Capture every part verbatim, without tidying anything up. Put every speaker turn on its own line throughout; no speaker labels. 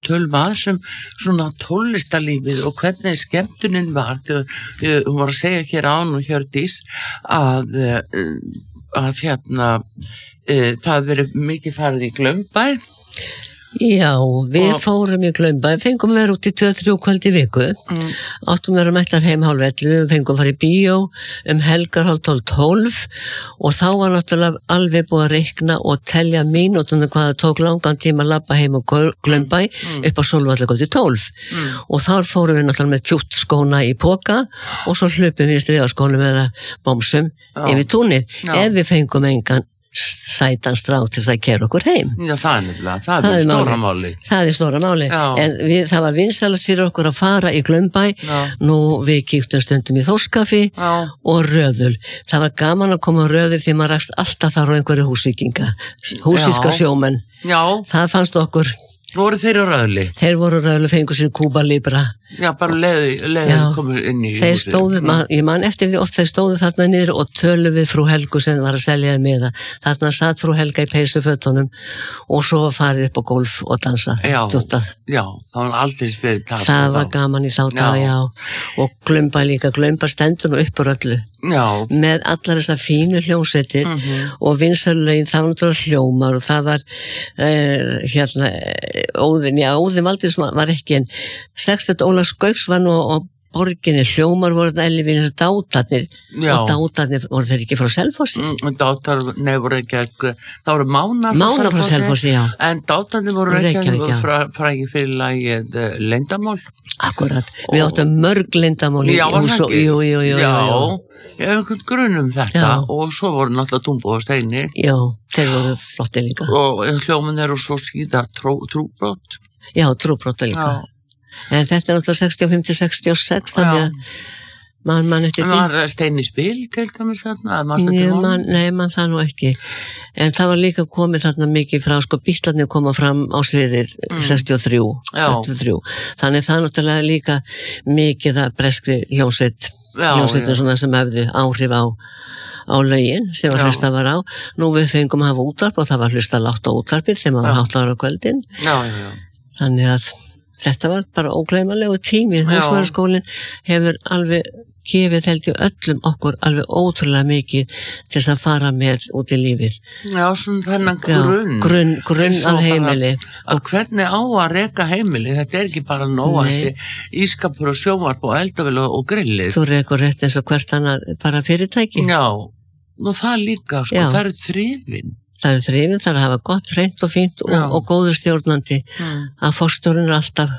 tölum aðeins um svona tónlistarlífið og hvernig skemmtunin var. Við vorum að segja hér án og Hjördís að, að hérna, það verið mikið farið í Glaumbæ.
Já, við og... fórum í Glaumbæ, fengum vera út í tvö þrjú kvöld í viku, mm. áttum vera mættar heim hálf ellefu, við fengum fara í bíó um helgar hálf tólf tólf og þá var náttúrulega alveg búið að reikna og telja mínútuna hvað það tók langan tíma að labba heim og Glaumbæ mm. upp á Sólvallagötu tólf mm. og þar fórum við náttúrulega með tjútt skóna í poka og svo hlupum við í striðaskónum eða bómsum Já. Yfir túnið, Já. Ef við fengum engan sætan strák til þess að keyra okkur heim.
Já, það er nefnilega, það, það er stóra máli.
Það er stóra máli, Já. En við, það var vinsælast fyrir okkur að fara í Glaumbæ, Já. Nú við kíktum stundum í Þórskafi Já. Og Röðul. Það var gaman að koma á Röðul því maður rakst alltaf þar á einhverju húsvíkinga, húsvíska sjómenn. Já. Það fannst okkur.
Voru þeir á Röðli?
Þeir voru á Röðli, fengu sér Cuba Libre.
Já, bara leiði, leiði komur inn í
þeir stóðu, man, ég man eftir því oft þeir stóðu þarna niður og tölu við frú Helgu sem var að selja þeim með það. Þarna satt frú Helga í peysufötunum og svo farið upp á gólf og dansa.
Já, já, það var aldrei spilið tals.
Það var gaman í þá dag, já. já. Og Glaumbæ líka, Glaumbæ stendur nú upp úr öllu. Já. Með allar þessar fínu hljómsveitir mm-hmm. og vinsælögin, það var náttúrulega hljómar og það var uh, hérna, Óðinn, já, Óðinn Valdísson var ekki en sextán Ólafs Gauks var nú á borginni, hljómar voru það elli við þessar dátarnir Já. Og dátarnir voru þeir ekki frá Selfossi
mm, dátar, nei voru ekki ekki það voru mánar
mánar frá Selfossi, já
en dátarnir voru ekki frá, frá ekki fyrir lagið uh, Leyndamál
Akkurat, og... við áttum mörg Leyndamál í hús og jú, jú, jú,
já,
jú.
Ég hef einhvern grunn um þetta já. Og svo voru náttúrulega Dumbo og Steini
já, þeir voru flotti líka
og hljóman eru svo síðar trú, trúbrot
já, trúbrot líka já. En þetta er náttúrulega sextíu og fimm til sextíu og sex þannig að mann man eftir því.
Var Steini spil til dæmis þarna?
Nei, man, nei, mann það nú ekki. En það var líka komið þarna mikið frá, sko, Bítlarnir koma fram á sviðir mm. sextíu og þrjú, sextíu og þrjú. Þannig það er náttúrulega líka mikið að breskri hljómsveit, hljómsveitin svona sem hefðu áhrif á á lögin sem var hlusta var á. Nú við fengum að hafa útvarp og það var hlusta látt á útvarpið þegar maður hátt ára á kvöldin. Já, já, já. Þannig að þetta var bara ógleymanlegu tími. Húsmæðarskólinn hefur alveg gefið held ég öllum okkur alveg ótrúlega mikið til þess að fara með út í lífið.
Já, svona þennan grunn.
Já, grunn, grunn af heimili.
Að hvernig á að reka heimili, þetta er ekki bara nóg að sé ískapur og sjónvarp og eldavél og grillið.
Þú rekur rétt eins og hvert annað bara fyrirtæki.
Já, og það líka, sko, Já. Það eru þrifin.
Það er þrifin, það er að hafa gott, hreint og fínt og, og góður stjórnandi mm. að forstjórinn er alltaf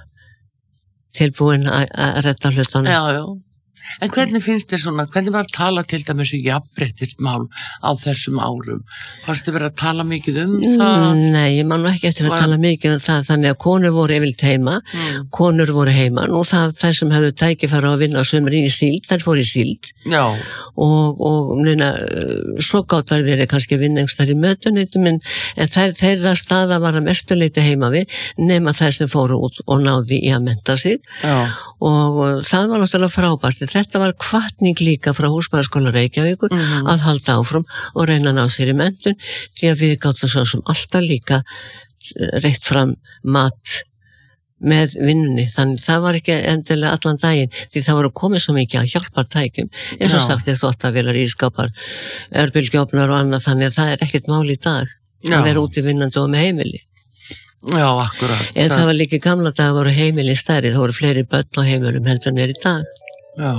tilbúin að redda hlutunum.
Já, já. En hvernig finnst þér svona, hvernig var að tala til dæmis um jafnréttismál á þessum árum? Fannst þið verið að tala mikið um það?
Nei, ég man ekki eftir að var... tala mikið um það, þannig að konur voru yfirleitt heima, mm. konur voru heima, og það þær sem hefðu tækifæri á að vinna sumar í síld, þær fóru í síld. Já. Og, og neina, svo gáttar verið kannski að vinna einhverstaðar í mötuneytum, en, en þær, þeirra staða var að mestuleiti heima við, nema þær sem fóru út og náði í að mennta sig. Já. Og, og það var náttúrulega frábært. Þetta var hvatning líka frá Húsmæðarskóla Reykjavíkur mm-hmm. að halda áfram og reyna að ná sér í menntun því að við gátum svo sem alltaf líka reitt fram mat með vinnunni. Þannig það var ekki endilega allan daginn því það voru komið svo mikið að hjálpartækjum eins og sagt ég þótt að vera ískápar, örbylgjófnar og annað þannig að það er ekkert mál í dag Já. Að vera úti vinnandi og með heimili.
Já, akkurat.
En það, það var líka gamla dag voru heimili stærri, það voru fleiri börn á heimilum heldur en er í dag.
Já,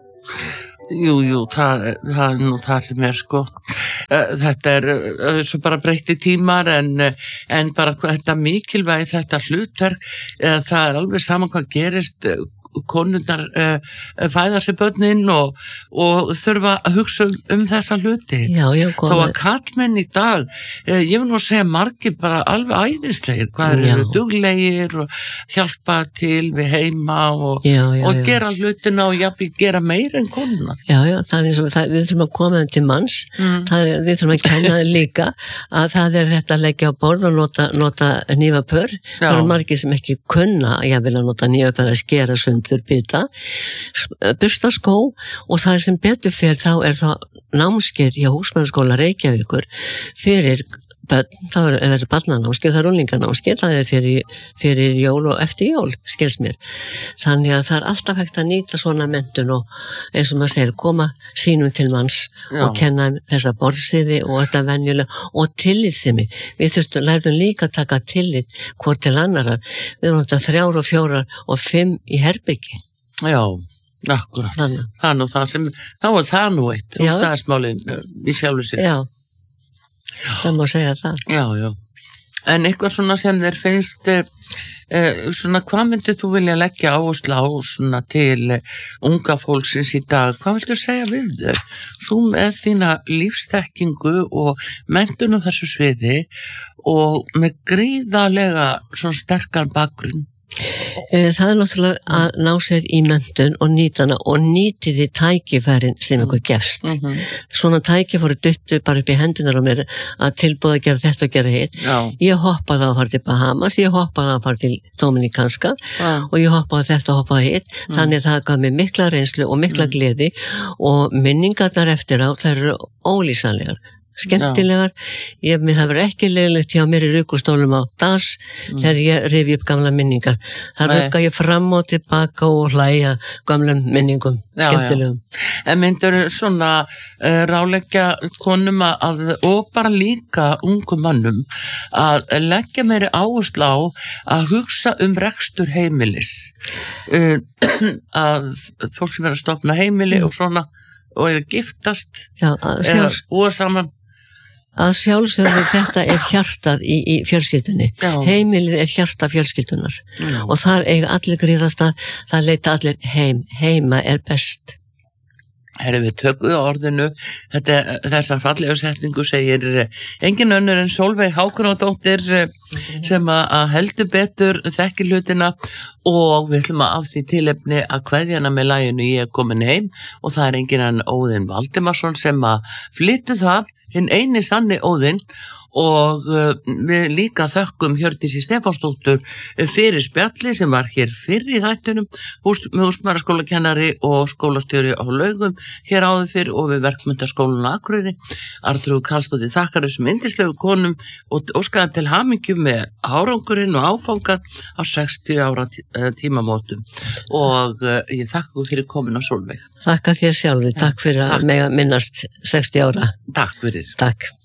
jú, jú, það, það er nú það sem er sko, þetta er svo bara breytti tímar en, en bara þetta mikilvægi, þetta hlutverk, það er alveg saman hvað gerist, konundar uh, fæða sér börnin og, og þurfa að hugsa um, um þessa hluti.
Já, já,
þá að kallmenn í dag, uh, ég vil nú segja margir bara alveg æðislegir, hvað eru duglegir og hjálpa til við heima og,
já, já,
og
já.
Gera hlutina og jafnvel gera meira en konunar.
Já, já, það er svo, það, við þurfum að koma þeim til manns, mm. það er, við þurfum að kenna þeim líka að það er þetta að leggja á borð og nota, nota nýfapör, það eru margir sem ekki kunna að ég vil að nota nýfapör að skera sund bita, bursta skó og það sem betur fyrir þá er það námskeið hjá Húsmæðarskóla Reykjavíkur fyrir börn, þá er það barnanámskeið, það er unglinganámskeið, það er fyrir, fyrir jól og eftir jól, skils mér. Þannig að það er alltaf hægt að nýta svona menntun og eins og maður segir, koma sínum til manns Já. Og kenna þessa borðsiði og þetta venjulega og tillitssemi. Við þurftum, lærðum líka að taka tillit hvort til annarar. Við erum þetta þrjár og fjórar og fimm í herbyggi.
Já, akkurat. Þannig. Það er nú það sem, þá er það nú eitt, um staðsmálin í sjálfu sér.
Já. Það má segja það.
Já, já. En eitthvað svona sem þér finnst, eh, svona hvað myndir þú vilja leggja áherslu á svona til unga fólksins í dag? Hvað viltu segja við þau? Þú með þína lífstekkingu og menntun á þessu sviði og með gríðarlega svona sterkan bakgrunn.
Það er náttúrulega að ná sér í menntun og nýtana og nýti því tækifærin sem ykkur gefst. Mm -hmm. Svona tækifæri duttu bara upp í hendunar á mér að tilbúða að gera þetta og gera hitt. Ég hoppaði að fara til Bahamas, ég hoppaði að fara til Dominikanska Já. Og ég hoppaði þetta og hoppaði hitt. Mm. Þannig að það gaf mér mikla reynslu og mikla mm. gleði og minningarnar eftir á þær eru ólýsanlegar. Skemmtilegar, ég, það verður ekki leiðilegt hjá mér í rukustólum á das mm. þegar ég rifi upp gamla minningar það rukka ég fram og tilbaka og hlæja gamla minningum já, skemmtilegum.
Já. En myndur svona uh, ráleggja konum að, og bara líka ungum mannum að leggja meiri áherslu á að hugsa um rekstur heimilis uh, að fólk sem verður að stofna heimili mm. og svona og er að giftast
já, að
eða búa saman
að sjálfsögðu þetta er hjartað í, í fjölskyldunni. Já. Heimilið er hjarta fjölskyldunar Já. Og þar eiga allir gríðast að það leita allir heim. Heima er best.
Herri við tökuðu orðinu, þetta, þessar fallegu setningu segir engin önnur en Sólveig Hákonardóttir sem að heldur betur þekkir hlutina og við ætlum að af því tilefni að kveðjana með laginu Ég er komin heim og það er engin en Óðinn Valdimarsson sem að flyttu það hinn eini sanni Óðinn og uh, við líka þökkum Hjördísi Stefánsdóttur fyrir spjalli sem var hér fyrr í þættunum hús, með húsmæðraskólakennari og skólastjóri á Laugum hér áður fyrr og við verkmenntaskólanu á Akureyri. Arnþrúður Karlsdóttir þakkar þessum yndislegu konum og óskaði til hamingju með árangurinn og áfangar á sextíu ára tí, tímamótum og uh, ég þakka ykkur fyrir komin á Sólveig.
Þakka þér sjálfur, takk fyrir ja, takk. Að mega minnast sextíu ára.
Takk fyrir.
Takk.